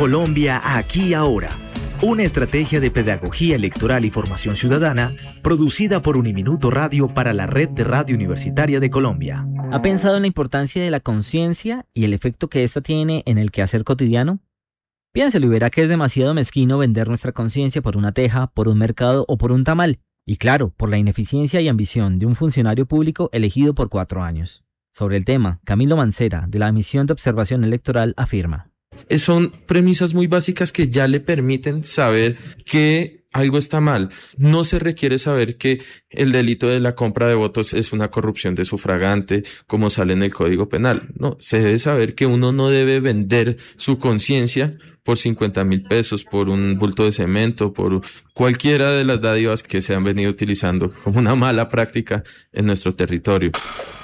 Colombia aquí y ahora. Una estrategia de pedagogía electoral y formación ciudadana producida por Uniminuto Radio para la Red de Radio Universitaria de Colombia. ¿Ha pensado en la importancia de la conciencia y el efecto que ésta tiene en el quehacer cotidiano? Piénselo y verá que es demasiado mezquino vender nuestra conciencia por una teja, por un mercado o por un tamal. Y claro, por la ineficiencia y ambición de un funcionario público elegido por 4 años. Sobre el tema, Camilo Mancera, de la Misión de Observación Electoral, afirma: son premisas muy básicas que ya le permiten saber que algo está mal. No se requiere saber que el delito de la compra de votos es una corrupción de sufragante, como sale en el Código Penal. No, se debe saber que uno no debe vender su conciencia por 50,000 pesos, por un bulto de cemento, por cualquiera de las dádivas que se han venido utilizando como una mala práctica en nuestro territorio.